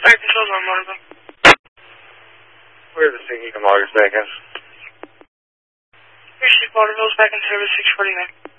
Fire controls on Motorville. Where the St. August back is? Your ship Motorville's back in service 649.